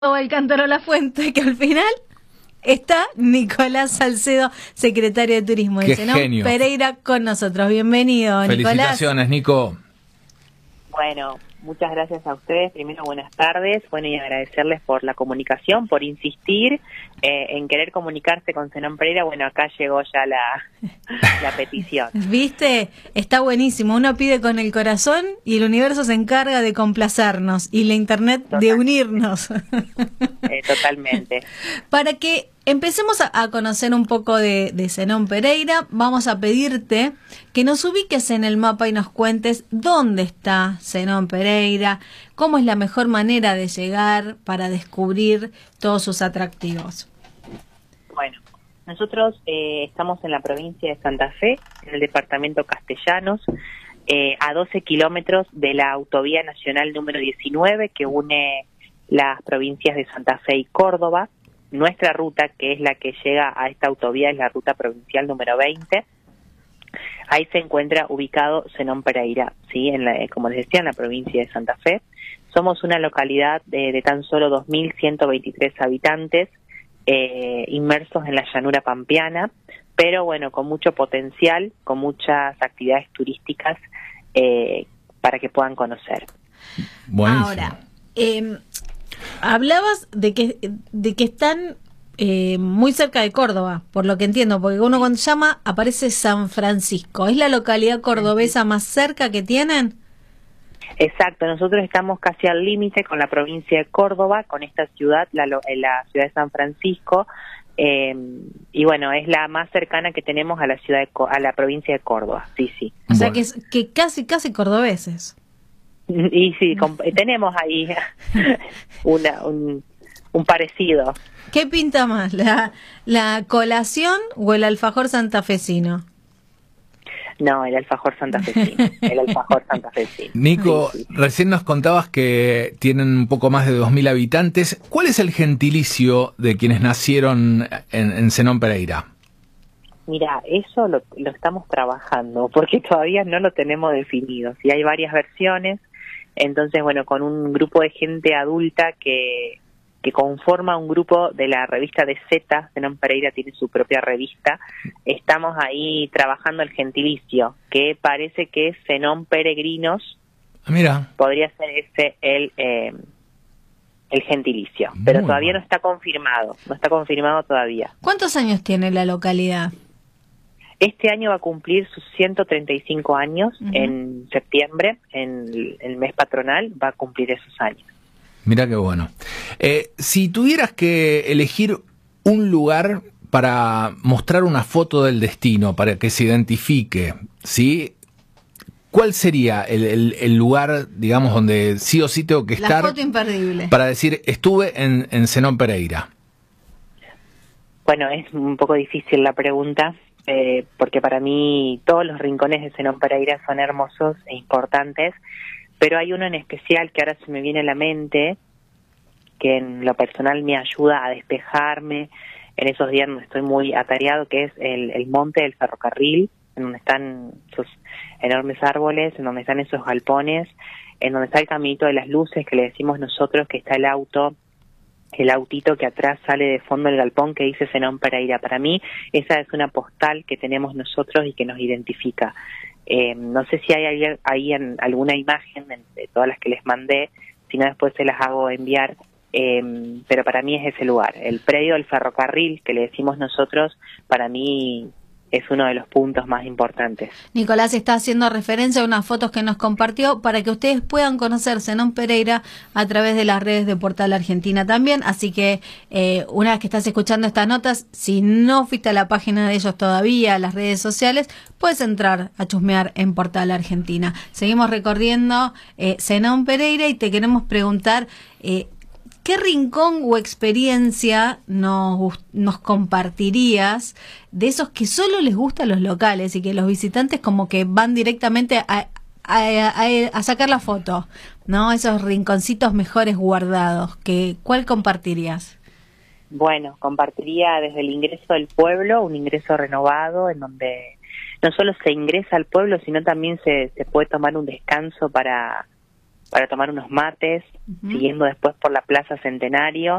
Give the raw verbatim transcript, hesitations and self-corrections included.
El Cántaro La Fuente, que al final está Nicolás Salcedo, secretario de Turismo de Zenón Pereira, con nosotros. Bienvenido, Nicolás. Felicitaciones, Nico. Bueno, muchas gracias a ustedes. Primero, buenas tardes. Bueno, y agradecerles por la comunicación, por insistir eh, en querer comunicarse con Zenón Pereira. Bueno, acá llegó ya la, la petición. ¿Viste? Está buenísimo. Uno pide con el corazón y el universo se encarga de complacernos y la internet Total. de unirnos. Eh, totalmente. Para que empecemos a, a conocer un poco de, de Zenón Pereira, vamos a pedirte que nos ubiques en el mapa y nos cuentes dónde está Zenón Pereira, cómo es la mejor manera de llegar para descubrir todos sus atractivos. Bueno, nosotros eh, estamos en la provincia de Santa Fe, en el departamento Castellanos, eh, a doce kilómetros de la autovía nacional número diecinueve que une las provincias de Santa Fe y Córdoba. Nuestra ruta, que es la que llega a esta autovía, es la ruta provincial número veinte. Ahí se encuentra ubicado Zenón Pereira, ¿sí? En la, como les decía, en la provincia de Santa Fe. Somos una localidad de, de tan solo dos mil ciento veintitrés habitantes, eh, inmersos en la llanura pampeana, pero bueno, con mucho potencial, con muchas actividades turísticas eh, para que puedan conocer. Buenísimo. Ahora, eh, hablabas de que, de que están eh, muy cerca de Córdoba, por lo que entiendo, porque uno cuando llama aparece San Francisco. ¿Es la localidad cordobesa más cerca que tienen? Exacto, nosotros estamos casi al límite con la provincia de Córdoba, con esta ciudad, la, la ciudad de San Francisco, eh, y bueno, es la más cercana que tenemos a la ciudad de, a la provincia de Córdoba, sí, sí. O sea, bueno, que, es, que casi, casi cordobeses. Y sí, tenemos ahí una, un, un parecido. ¿Qué pinta más, la, la colación o el alfajor santafesino? No, el alfajor santafesino, el alfajor santafesino. Nico, sí, sí. Recién nos contabas que tienen un poco más de dos mil habitantes. ¿Cuál es el gentilicio de quienes nacieron en, en Zenón Pereira? Mira, eso lo, lo estamos trabajando, porque todavía no lo tenemos definido. Sí, hay varias versiones. Entonces, bueno, con un grupo de gente adulta que, que conforma un grupo de la revista de Z, Zenón Pereira tiene su propia revista, estamos ahí trabajando el gentilicio, que parece que es Zenón Peregrinos. Mira. Podría ser ese el, eh, el gentilicio, pero Muy todavía bueno. no está confirmado, no está confirmado todavía. ¿Cuántos años tiene la localidad? Este año va a cumplir sus ciento treinta y cinco años, uh-huh. en septiembre, en el, el mes patronal, va a cumplir esos años. Mira qué bueno. Eh, si tuvieras que elegir un lugar para mostrar una foto del destino, para que se identifique, ¿sí? ¿Cuál sería el, el, el lugar, digamos, donde sí o sí tengo que estar? La foto imperdible. Para decir, estuve en, en Zenón Pereira. Bueno, es un poco difícil la pregunta. Eh, porque para mí todos los rincones de Zenón Pereira son hermosos e importantes, pero hay uno en especial que ahora se me viene a la mente, que en lo personal me ayuda a despejarme en esos días donde estoy muy atareado, que es el, el monte del ferrocarril, en donde están sus enormes árboles, en donde están esos galpones, en donde está el caminito de las luces que le decimos nosotros, que está el auto, el autito que atrás sale de fondo del galpón que dice Zenón Pereira. Para mí esa es una postal que tenemos nosotros y que nos identifica. Eh, no sé si hay ahí, ahí en alguna imagen de, de todas las que les mandé, si no después se las hago enviar, eh, pero para mí es ese lugar. El predio del ferrocarril que le decimos nosotros, para mí es uno de los puntos más importantes. Nicolás está haciendo referencia a unas fotos que nos compartió para que ustedes puedan conocer Zenón Pereira a través de las redes de Portal Argentina también. Así que eh, una vez que estás escuchando estas notas, si no fuiste a la página de ellos todavía, a las redes sociales, puedes entrar a chusmear en Portal Argentina. Seguimos recorriendo eh, Zenón Pereira y te queremos preguntar... Eh, ¿qué rincón o experiencia nos, nos compartirías de esos que solo les gusta a los locales y que los visitantes como que van directamente a, a, a, a sacar la foto, ¿no? Esos rinconcitos mejores guardados. Que, ¿cuál compartirías? Bueno, compartiría desde el ingreso del pueblo, un ingreso renovado en donde no solo se ingresa al pueblo, sino también se, se puede tomar un descanso para... para tomar unos mates, uh-huh. siguiendo después por la Plaza Centenario,